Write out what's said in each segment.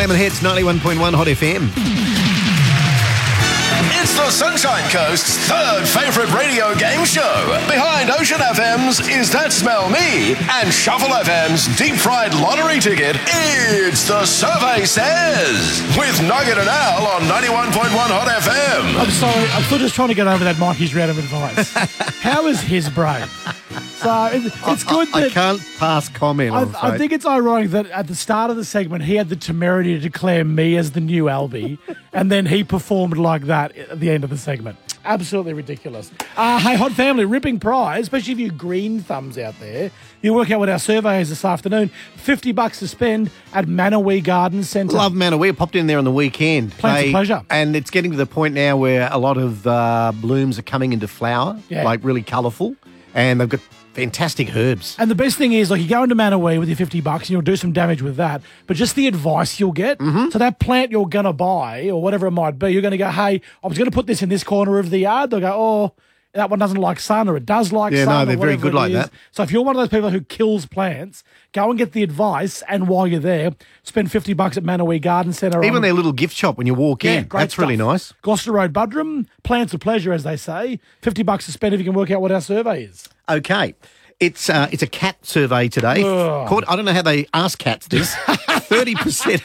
11 hits, 91.1 Hot FM. It's the Sunshine Coast's third favourite radio game show. Behind Ocean FM's Is That Smell Me? And Shuffle FM's Deep Fried Lottery Ticket, it's The Survey Says. With Nugget and Al on 91.1 Hot FM. I'm sorry, I'm still just trying to get over that Mikey's round of advice. How is his brain? So it's good that... I can't pass comment, I think it's ironic that at the start of the segment, he had the temerity to declare me as the new Albie, and then he performed like that at the end of the segment. Absolutely ridiculous. Hey, Hot Family, ripping prize, especially if you green thumbs out there. You work out what our survey is this afternoon. $50 to spend at Manawee Garden Centre. Love Manawee. I popped in there on the weekend. Plants of pleasure. And it's getting to the point now where a lot of blooms are coming into flower, like really colourful, and they've got fantastic herbs. And the best thing is, like, you go into Manawee with your $50 and you'll do some damage with that, but just the advice you'll get. So that plant you're going to buy or whatever it might be, you're going to go, hey, I was going to put this in this corner of the yard. They'll go, oh, that one doesn't like sun, or it does like sun. Yeah, no, they're very good like that. So if you're one of those people who kills plants, go and get the advice, and while you're there, spend $50 at Manawee Garden Centre. Even their little gift shop when you walk in. That's really nice. Gloucester Road, Buderim, plants of pleasure, as they say. $50 to spend if you can work out what our survey is. Okay. It's a cat survey today. I don't know how they ask cats this. 30%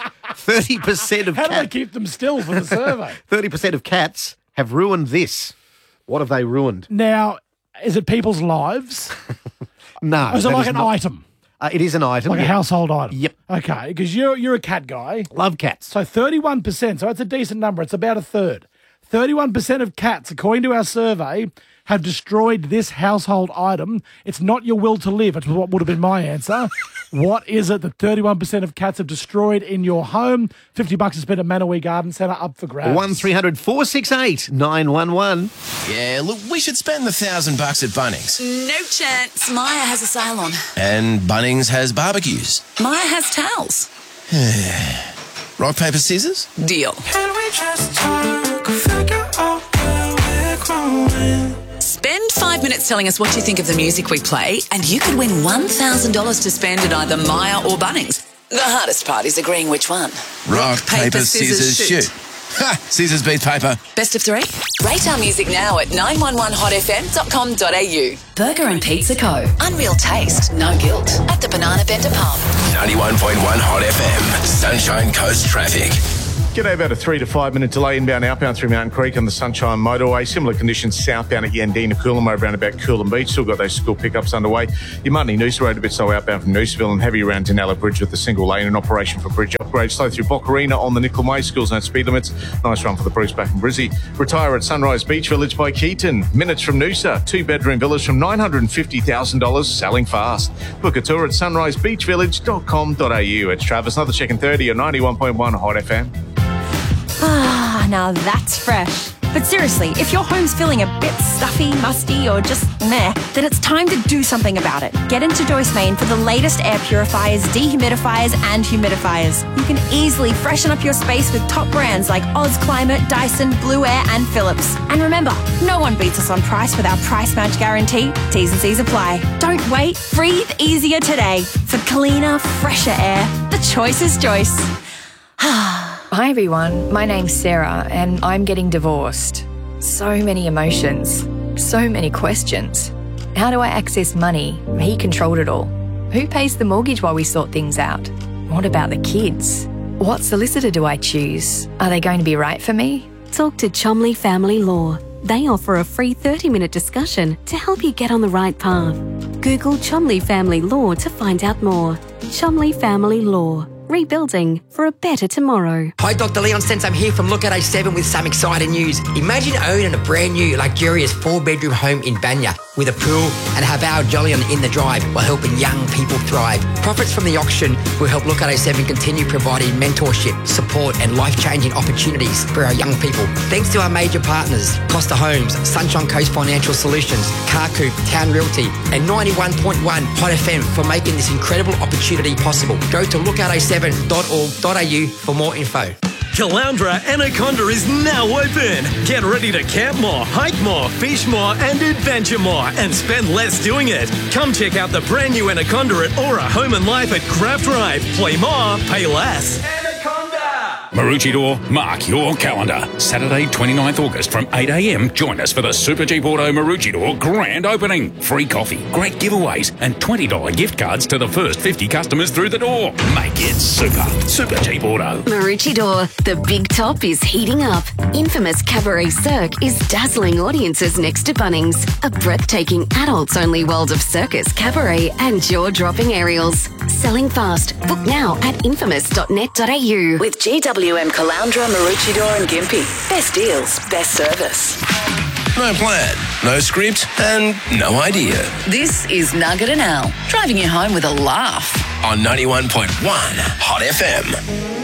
of How cats. do they keep them still for the survey? 30% of cats have ruined this. What have they ruined? Now, is it people's lives? No. Or is it like an item? It is an item. Like a household item? Yep. Okay, because you're a cat guy. Love cats. So 31%, so that's a decent number. It's about a third. 31% of cats, according to our survey, have destroyed this household item. It's not your will to live. It's what would have been my answer. What is it that 31% of cats have destroyed in your home? $50 to spend at Manawee Garden Centre, up for grabs. 1300 468 911. Yeah, look, we should spend the $1,000 at Bunnings. No chance. Maya has a salon. And Bunnings has barbecues. Maya has towels. Rock, paper, scissors? Deal. Can we just talk, figure out where we're growing? Spend 5 minutes telling us what you think of the music we play, and you could win $1,000 to spend at either Maya or Bunnings. The hardest part is agreeing which one. Rock, paper, scissors, shoot. Ha! Scissors beat paper. Best of three? Rate our music now at 911hotfm.com.au. Burger and Pizza Co. Unreal taste, no guilt. At the Banana Bender Pub. 91.1 Hot FM. Sunshine Coast traffic. G'day, about a 3 to 5 minute delay inbound, outbound through Mountain Creek on the Sunshine Motorway. Similar conditions southbound at Yandina, Coolum, around about Coolum Beach. Still got those school pickups underway. Your Mutney Noosa Road a bit slow outbound from Noosaville, and heavy around Denella Bridge with the single lane in operation for bridge upgrade. Slow through Boccarina on the Nickel May. Schools no speed limits. Nice run for the Bruce back in Brizzy. Retire at Sunrise Beach Village by Keaton. Minutes from Noosa. 2-bedroom villas from $950,000. Selling fast. Book a tour at sunrisebeachvillage.com.au. It's Travis. Another check in 30 on 91.1 Hot FM. Now that's fresh. But seriously, if your home's feeling a bit stuffy, musty, or just meh, then it's time to do something about it. Get into Joyce Main for the latest air purifiers, dehumidifiers, and humidifiers. You can easily freshen up your space with top brands like Oz Climate, Dyson, Blue Air, and Philips. And remember, no one beats us on price with our price match guarantee. T's and C's apply. Don't wait. Breathe easier today. For cleaner, fresher air, the choice is Joyce. Hi everyone, my name's Sarah and I'm getting divorced. So many emotions, so many questions. How do I access money? He controlled it all. Who pays the mortgage while we sort things out? What about the kids? What solicitor do I choose? Are they going to be right for me? Talk to Chomley Family Law. They offer a free 30-minute discussion to help you get on the right path. Google Chomley Family Law to find out more. Chomley Family Law. Rebuilding for a better tomorrow. Hi, Dr. Leon Sense. I'm here from Look at A7 with some exciting news. Imagine owning a brand new, luxurious 4-bedroom home in Banya with a pool and have our Jolyon in the drive while helping young people thrive. Profits from the auction will help Look at A7 continue providing mentorship, support and life-changing opportunities for our young people. Thanks to our major partners, Costa Homes, Sunshine Coast Financial Solutions, Carcoop, Town Realty and 91.1 Hot FM for making this incredible opportunity possible. Go to lookataseven.org.au for more info. Caloundra Anaconda is now open. Get ready to camp more, hike more, fish more and adventure more and spend less doing it. Come check out the brand new Anaconda at Aura Home and Life at Craft Drive. Play more, pay less. Anaconda! Maroochydore, mark your calendar. Saturday, 29th August from 8 a.m. Join us for the Super Jeep Auto Maroochydore grand opening. Free coffee, great giveaways, and $20 gift cards to the first 50 customers through the door. Make it super. Super Jeep Auto. Maroochydore, the big top is heating up. Infamous Cabaret Cirque is dazzling audiences next to Bunnings. A breathtaking adults-only world of circus, cabaret and jaw-dropping aerials. Selling fast. Book now at infamous.net.au. With GWM Caloundra, Maroochydore and Gympie. Best deals, best service. No plan, no script, and no idea. This is Nugget and Al, driving you home with a laugh. On 91.1 Hot FM.